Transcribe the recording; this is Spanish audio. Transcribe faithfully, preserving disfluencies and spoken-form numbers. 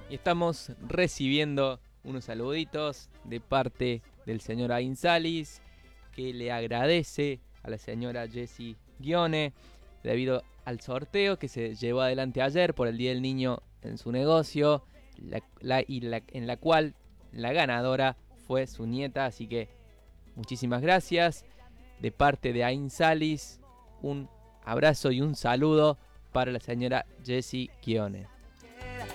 Y estamos recibiendo unos saluditos de parte del señor Ain Salis, que le agradece a la señora Jessie Guione debido al sorteo que se llevó adelante ayer por el Día del Niño en su negocio, la, la, y la, en la cual la ganadora fue su nieta. Así que muchísimas gracias de parte de Ain Salis, un abrazo y un saludo para la señora Jessie Guione.